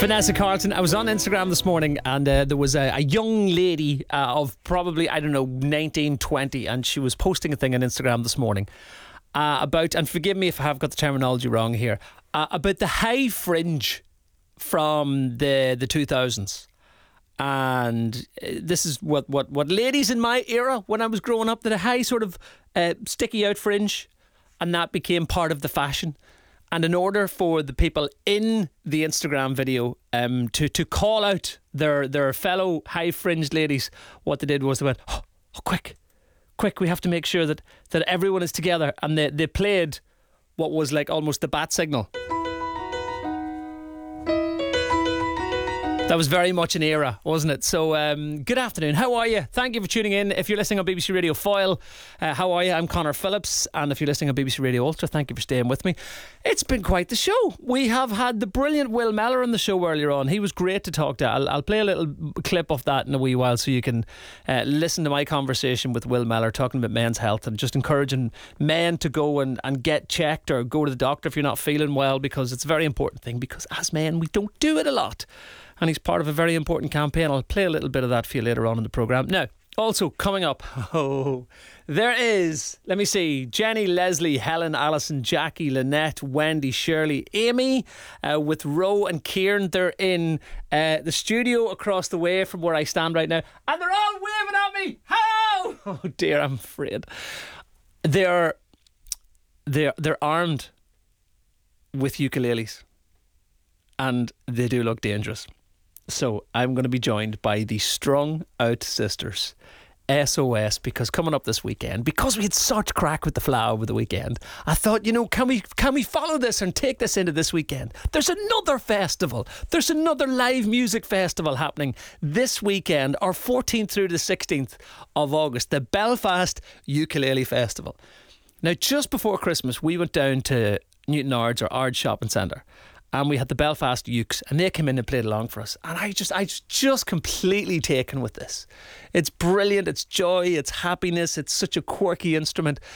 Vanessa Carlton. I was on Instagram this morning and there was a young lady of probably, 19, 20, and she was posting a thing on Instagram this morning about, and forgive me if I have got the terminology wrong here, about the high fringe from the 2000s. And this is what ladies in my era, when I was growing up, that a high sort of sticky out fringe, and that became part of the fashion. And in order for the people in the Instagram video to call out their fellow high fringed ladies, what they did was they went, oh, quick, we have to make sure that everyone is together. And they played what was like almost the bat signal. That was very much an era, wasn't it? So, good afternoon. How are you? Thank you for tuning in. If you're listening on BBC Radio Foyle, how are you? I'm Connor Phillips. And if you're listening on BBC Radio Ulster, thank you for staying with me. It's been quite the show. We have had the brilliant Will Mellor on the show earlier on. He was great to talk to. I'll play a little clip of that in a wee while so you can listen to my conversation with Will Mellor talking about men's health and just encouraging men to go and get checked or go to the doctor if you're not feeling well, because it's a very important thing, because as men we don't do it a lot. And he's part of a very important campaign. I'll play a little bit of that for you later on in the programme. Now, also coming up, there is, let me see, Jenny, Leslie, Helen, Alison, Jackie, Lynette, Wendy, Shirley, Amy, with Ro and Kieran. They're in the studio across the way from where I stand right now, and they're all waving at me. Hello! Oh dear, I'm afraid. They're armed with ukuleles, and they do look dangerous. So I'm going to be joined by the Strung Out Sisters, SOS, because coming up this weekend, because we had such crack with the Fleadh over the weekend, I thought, can we follow this and take this into this weekend? There's another festival. There's another live music festival happening this weekend, or 14th through to the 16th of August, the Belfast Ukulele Festival. Now, just before Christmas, we went down to Newton Ards, or Ards Shopping Centre, and we had the Belfast Ukes, and they came in and played along for us. And I just completely taken with this. It's brilliant, it's joy, it's happiness, it's such a quirky instrument.